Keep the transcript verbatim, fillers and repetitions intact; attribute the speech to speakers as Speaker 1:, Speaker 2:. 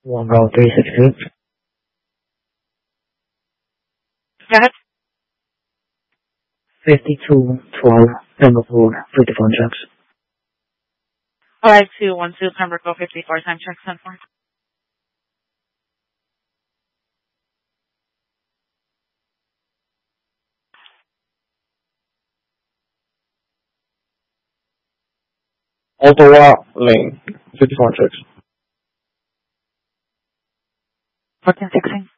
Speaker 1: One roll three six two.
Speaker 2: Go ahead.
Speaker 1: Fifty-two twelve. Pembroke Road. Fifty-four checks.
Speaker 2: Five two one two Pembroke Road, fifty-four time check sent for.
Speaker 3: Ottawa Lane. fifty-four checks.
Speaker 2: Fourteen sixteen.